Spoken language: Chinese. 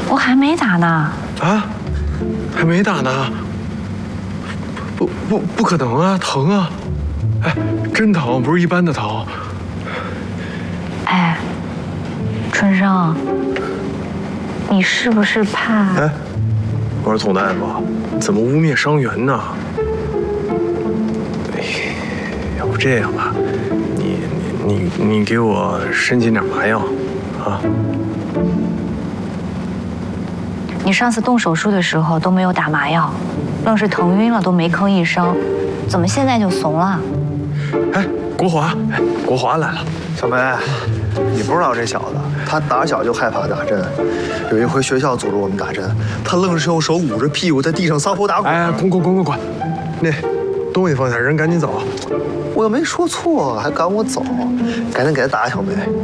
我还没打呢。 啊，还没打呢？不可能啊，疼啊！哎，真疼，不是一般的疼。 哎，春生，你是不是怕？ 哎，我说总大夫，怎么污蔑伤员呢？哎，要不这样吧，你给我申请点麻药，啊？ 你上次动手术的时候都没有打麻药，愣是疼晕了都没吭一声，怎么现在就怂了？ 哎，国华，哎，国华来了。 小梅，你不知道这小子，他打小就害怕打针。有一回学校组织我们打针，他愣是用手捂着屁股在地上撒泼打滚。 哎，滚！那东西放下，人赶紧走。 我又没说错，还赶我走，赶紧给他打，小梅。